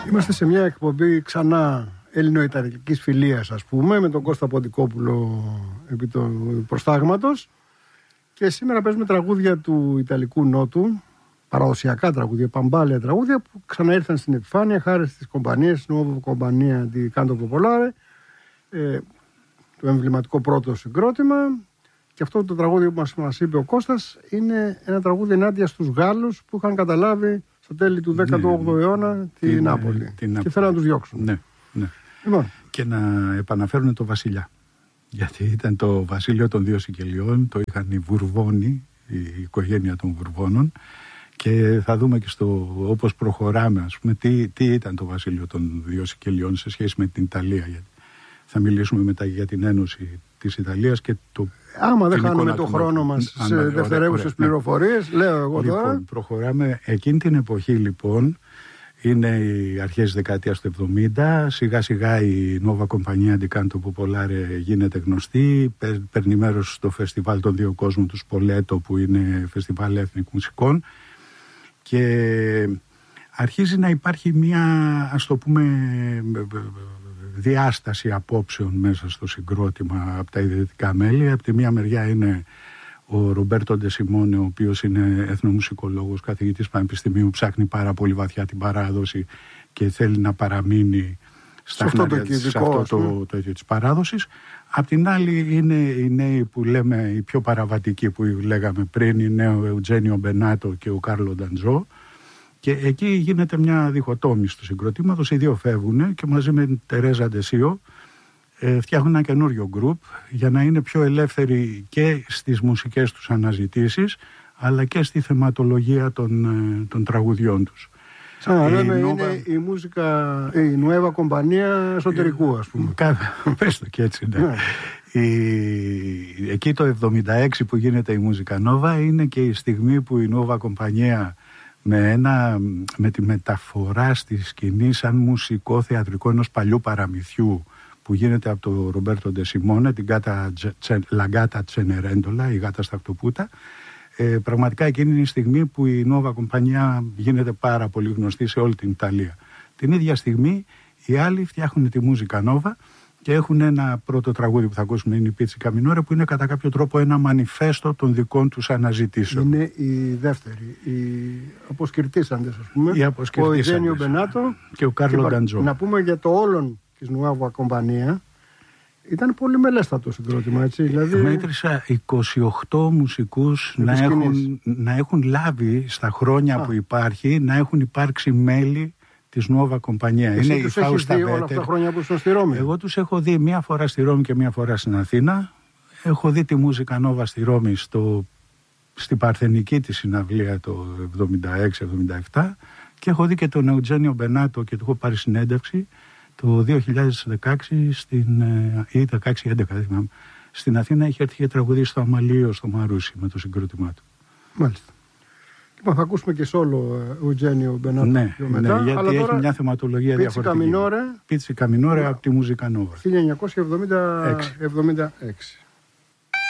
Είμαστε σε μια εκπομπή ξανά ελληνοϊταλικής φιλίας, ας πούμε, με τον Κώστα Ποντικόπουλο επί του προστάγματος. Και σήμερα παίζουμε τραγούδια του Ιταλικού Νότου, παραδοσιακά τραγούδια, παμπάλια τραγούδια που ξαναήρθαν στην επιφάνεια χάρη στις κομπανίες, Nuova Compagnia di Canto Popolare, το εμβληματικό πρώτο συγκρότημα. Και αυτό το τραγούδι που μας είπε ο Κώστας είναι ένα τραγούδι ενάντια στους Γάλλους που είχαν καταλάβει στο τέλη του 18ου αιώνα τη Νάπολη. Και θέλουν να τους διώξουν. Ναι. Λοιπόν. Και να επαναφέρουν το βασιλιά. Γιατί ήταν το βασίλειο των δύο Σικελιών, το είχαν οι Βουρβόνοι, η οικογένεια των Βουρβόνων. Και θα δούμε και όπως προχωράμε, ας πούμε, τι ήταν το βασίλειο των δύο Σικελιών σε σχέση με την Ιταλία. Γιατί θα μιλήσουμε μετά για την ένωση της Ιταλίας και το. Άμα δεν χάνουμε το χρόνο μας σε δευτερεύουσες πληροφορίες, λέω εγώ τώρα. Λοιπόν, προχωράμε. Εκείνη την εποχή, λοιπόν, είναι οι αρχές της δεκαετίας του 70. Σιγά σιγά η Nuova Compagnia di Canto Popolare γίνεται γνωστή. Παίρνει μέρος στο φεστιβάλ των δύο κόσμων του Σπολέτο, που είναι φεστιβάλ έθνικων μουσικών. Και αρχίζει να υπάρχει μια, ας το πούμε, διάσταση απόψεων μέσα στο συγκρότημα από τα ιδρυτικά μέλη. Από τη μία μεριά είναι ο Ρομπέρτο Ντε Σιμόνε, ο οποίος είναι εθνομουσικολόγος, καθηγητής πανεπιστημίου, ψάχνει πάρα πολύ βαθιά την παράδοση και θέλει να παραμείνει σε αυτό το ίδιο της παράδοσης. Απ' την άλλη είναι οι νέοι που λέμε, οι πιο παραβατικοί που λέγαμε πριν, είναι ο Εουτζένιο Μπενάτο και ο Κάρλο Νταντζό. Και εκεί γίνεται μια διχοτόμηση του συγκροτήματος. Οι δύο φεύγουν και μαζί με την Τερέζα Ντεσίο φτιάχνουν ένα καινούριο γκρουπ για να είναι πιο ελεύθεροι και στις μουσικές τους αναζητήσεις, αλλά και στη θεματολογία των τραγουδιών τους. Σαν να λέμε είναι η μουσικά, η Nuova Compagnia εσωτερικού, ας πούμε. Πες το και έτσι, ναι. Εκεί το 76 που γίνεται η Μουσικά Νόβα είναι και η στιγμή που η Nuova Compagnia με τη μεταφορά στη σκηνή σαν μουσικό θεατρικό ενός παλιού παραμυθιού που γίνεται από τον Ρομπέρτο Ντε Σιμόνε, την Λαγκάτα Τσενερέντολα, η γάτα στα χτωπούτα. Πραγματικά εκείνη είναι η στιγμή που η Nuova Compagnia γίνεται πάρα πολύ γνωστή σε όλη την Ιταλία. Την ίδια στιγμή οι άλλοι φτιάχνουν τη Μούζικα Νόβα και έχουν ένα πρώτο τραγούδι που θα ακούσουμε, είναι η Πίτσικα Μινόρε, που είναι κατά κάποιο τρόπο ένα μανιφέστο των δικών τους αναζητήσεων. Είναι η δεύτερη, οι αποσκυρτήσαντες, ας πούμε, ο Εουτζένιο Μπενάτο και ο Κάρλο Νταντζό. Να πούμε για το όλον της Nuova Compagnia. Ήταν πολύ μελέστατο συγκρότημα, έτσι. Δηλαδή. Μέτρησα 28 μουσικούς να έχουν λάβει στα χρόνια που υπάρχει, να έχουν υπάρξει μέλη της Nuova Compagnia. Εσύ είναι τους έχεις δει όλα αυτά τα χρόνια που ήσουν στη Ρώμη? Εγώ τους έχω δει μία φορά στη Ρώμη και μία φορά στην Αθήνα. Έχω δει τη Μούζικα Νόβα στη Ρώμη στην Παρθενική τη συναυλία το 76-77 και έχω δει και τον Εουτζένιο Μπενάτο και του έχω πάρει συνέντευξη το 2016 ή 16-11, δεν θυμάμαι. Στην Αθήνα είχε έρθει και τραγουδίσει στο Αμαλίο, στο Μαρούσι, με το συγκρότημά του. Μάλιστα. Λοιπόν, θα ακούσουμε και σόλο Εουτζένιο Μπενάτο πιο μετά. Ναι, γιατί έχει μια θεματολογία διαφορετική. Πίτσικα Μινόρε από τη Μούζικα Νόβα. 1976.